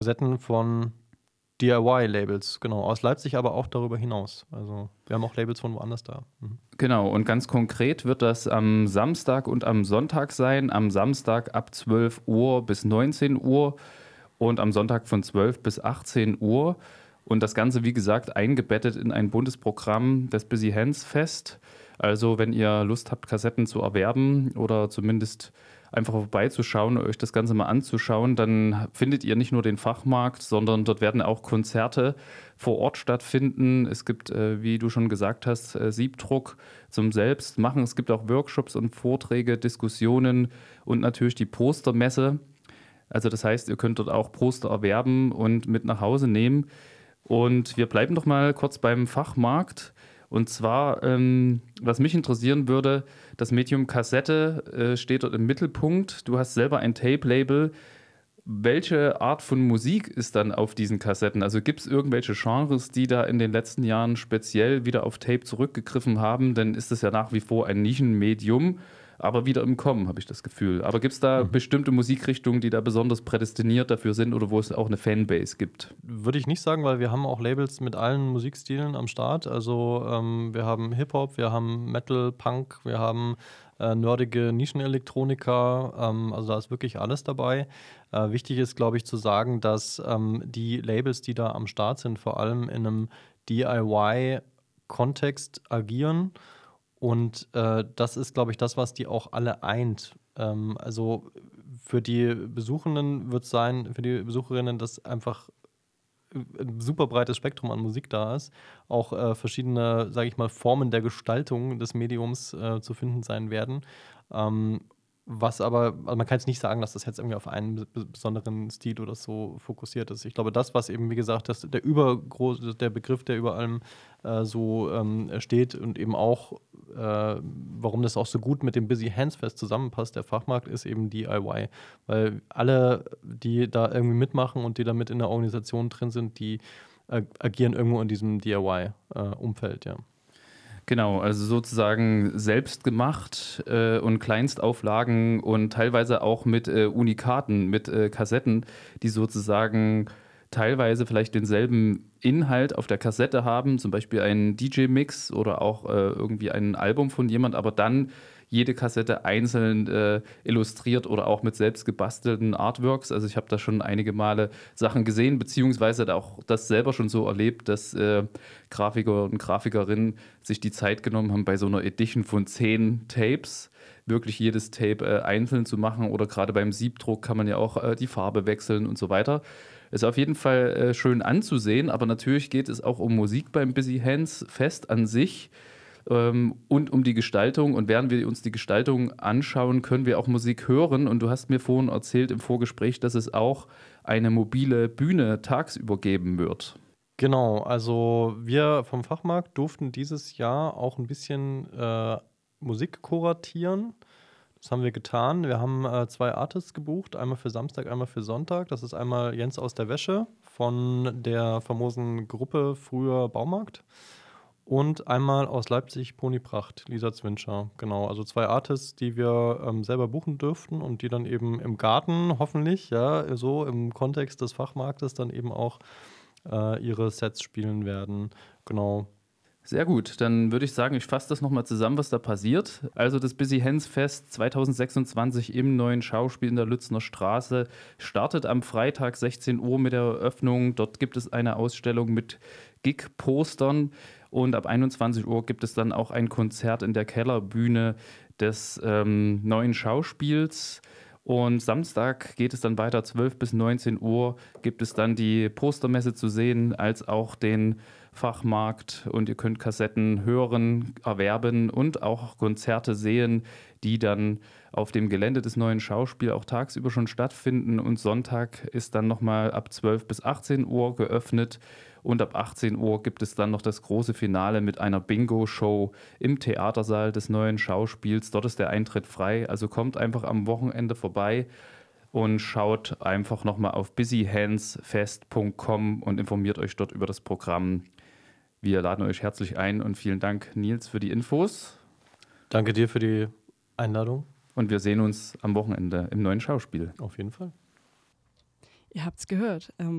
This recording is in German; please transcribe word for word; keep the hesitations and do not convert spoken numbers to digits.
Kassetten von D I Y-Labels, genau, aus Leipzig, aber auch darüber hinaus. Also, wir haben auch Labels von woanders da. Mhm. Genau, und ganz konkret wird das am Samstag und am Sonntag sein. Am Samstag ab zwölf Uhr bis neunzehn Uhr und am Sonntag von zwölf bis achtzehn Uhr. Und das Ganze, wie gesagt, eingebettet in ein buntes Programm des Busy Hands Fest. Also, wenn ihr Lust habt, Kassetten zu erwerben oder zumindest einfach vorbeizuschauen, euch das Ganze mal anzuschauen, dann findet ihr nicht nur den Fachmarkt, sondern dort werden auch Konzerte vor Ort stattfinden. Es gibt, äh, wie du schon gesagt hast, äh, Siebdruck zum Selbstmachen. Es gibt auch Workshops und Vorträge, Diskussionen und natürlich die Postermesse. Also das heißt, ihr könnt dort auch Poster erwerben und mit nach Hause nehmen. Und wir bleiben doch mal kurz beim Fachmarkt. Und zwar, ähm, was mich interessieren würde, das Medium Kassette äh, steht dort im Mittelpunkt. Du hast selber ein Tape-Label. Welche Art von Musik ist dann auf diesen Kassetten? Also gibt es irgendwelche Genres, die da in den letzten Jahren speziell wieder auf Tape zurückgegriffen haben? Denn ist es ja nach wie vor ein Nischenmedium, aber wieder im Kommen, habe ich das Gefühl. Aber gibt es da Mhm. bestimmte Musikrichtungen, die da besonders prädestiniert dafür sind oder wo es auch eine Fanbase gibt? Würde ich nicht sagen, weil wir haben auch Labels mit allen Musikstilen am Start. Also, ähm, wir haben Hip-Hop, wir haben Metal, Punk, wir haben, äh, nerdige Nischenelektroniker, ähm, also da ist wirklich alles dabei. Äh, wichtig ist, glaube ich, zu sagen, dass, ähm, die Labels, die da am Start sind, vor allem in einem D I Y-Kontext agieren und, äh, das ist, glaube ich, das, was die auch alle eint. Ähm, also, für die Besuchenden wird's sein für die Besucherinnen, dass einfach 'n super breites Spektrum an Musik da ist, auch, äh, verschiedene, sage ich mal, Formen der Gestaltung des Mediums, äh, zu finden sein werden. Ähm, was aber also, man kann jetzt nicht sagen, dass das jetzt irgendwie auf einen b b besonderen Stil oder so fokussiert ist. Ich glaube, das, was eben, wie gesagt, das der übergro der Begriff, der über allem, äh, so, ähm, steht und eben auch, äh, warum das auch so gut mit dem Busy Hands Fest zusammenpasst, der Fachmarkt, ist eben D I Y. Weil alle, die da irgendwie mitmachen und die da mit in der Organisation drin sind, die ag agieren irgendwo in diesem D I Y, äh, Umfeld, ja. Genau, also sozusagen selbst gemacht äh, und Kleinstauflagen und teilweise auch mit äh, Unikaten, mit äh, Kassetten, die sozusagen teilweise vielleicht denselben Inhalt auf der Kassette haben, zum Beispiel einen D J-Mix oder auch äh, irgendwie ein Album von jemand, aber dann jede Kassette einzeln äh, illustriert oder auch mit selbst gebastelten Artworks. Also ich habe da schon einige Male Sachen gesehen, beziehungsweise da auch das selber schon so erlebt, dass äh, Grafiker und Grafikerinnen sich die Zeit genommen haben, bei so einer Edition von zehn Tapes wirklich jedes Tape äh, einzeln zu machen. Oder gerade beim Siebdruck kann man ja auch äh, die Farbe wechseln und so weiter. Ist auf jeden Fall äh, schön anzusehen, aber natürlich geht es auch um Musik beim Busy Hands Fest an sich ähm, und um die Gestaltung. Und während wir uns die Gestaltung anschauen, können wir auch Musik hören. Und du hast mir vorhin erzählt im Vorgespräch, dass es auch eine mobile Bühne tagsüber geben wird. Genau, also wir vom Fachmarkt durften dieses Jahr auch ein bisschen, äh, Musik kuratieren. Das haben wir getan. Wir haben, äh, zwei Artists gebucht, einmal für Samstag, einmal für Sonntag. Das ist einmal Jens aus der Wäsche von der famosen Gruppe früher Baumarkt und einmal aus Leipzig Ponypracht, Lisa Zwinscher. Genau, also zwei Artists, die wir, ähm, selber buchen dürften und die dann eben im Garten hoffentlich, ja, so im Kontext des Fachmarktes dann eben auch, äh, ihre Sets spielen werden. Genau. Sehr gut, dann würde ich sagen, ich fasse das nochmal zusammen, was da passiert. Also das Busy Hands Fest zwanzig sechsundzwanzig im neuen Schauspiel in der Lützner Straße startet am Freitag sechzehn Uhr mit der Eröffnung. Dort gibt es eine Ausstellung mit Gig-Postern und ab einundzwanzig Uhr gibt es dann auch ein Konzert in der Kellerbühne des ähm, neuen Schauspiels. Und Samstag geht es dann weiter, zwölf bis neunzehn Uhr gibt es dann die Postermesse zu sehen, als auch den Fachmarkt und ihr könnt Kassetten hören, erwerben und auch Konzerte sehen, die dann auf dem Gelände des neuen Schauspiels auch tagsüber schon stattfinden und Sonntag ist dann nochmal ab zwölf bis achtzehn Uhr geöffnet und ab achtzehn Uhr gibt es dann noch das große Finale mit einer Bingo-Show im Theatersaal des neuen Schauspiels. Dort ist der Eintritt frei, also kommt einfach am Wochenende vorbei und schaut einfach nochmal auf busy hands fest punkt com und informiert euch dort über das Programm. Wir laden euch herzlich ein und vielen Dank, Nils, für die Infos. Danke dir für die Einladung. Und wir sehen uns am Wochenende im neuen Schauspiel. Auf jeden Fall. Ihr habt's gehört. Ähm,